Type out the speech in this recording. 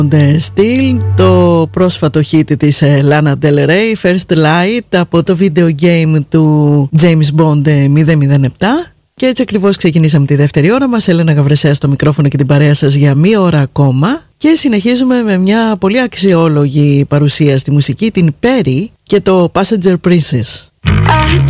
Still, το πρόσφατο hit της Lana Del Rey, First Light, από το video game του James Bond 007. Και έτσι ακριβώς ξεκινήσαμε τη δεύτερη ώρα μας. Έλενα Γαβρεσέα στο μικρόφωνο και την παρέα σας για μία ώρα ακόμα. Και συνεχίζουμε με μια πολύ αξιόλογη παρουσία στη μουσική, την Perry και το Passenger Princess.